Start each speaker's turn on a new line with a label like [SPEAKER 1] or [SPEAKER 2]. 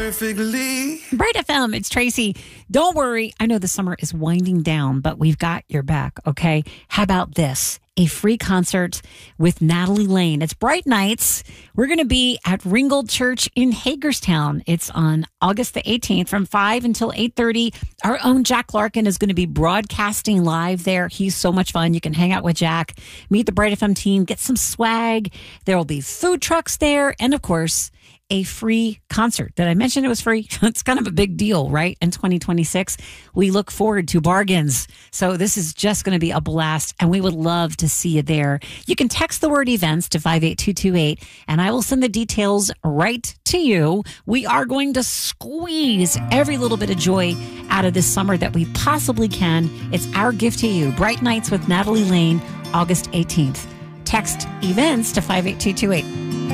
[SPEAKER 1] perfectly.
[SPEAKER 2] Bright FM, it's Tracy. Don't worry. I know the summer is winding down, but we've got your back, okay? How about this? A free concert with Natalie Lane. It's Bright Nights. We're going to be at Ringgold Church in Hagerstown. It's on August the 18th from 5 until 8:30. Our own Jack Larkin is going to be broadcasting live there. He's so much fun. You can hang out with Jack, meet the Bright FM team, get some swag. There will be food trucks there. And of course, a free concert. Did I mention it was free? It's kind of a big deal, right? In 2026, we look forward to bargains. So this is just going to be a blast, and we would love to see you there. You can text the word events to 58228, and I will send the details right to you. We are going to squeeze every little bit of joy out of this summer that we possibly can. It's our gift to you. Bright Nights with Natalie Lane, August 18th. Text events to 58228.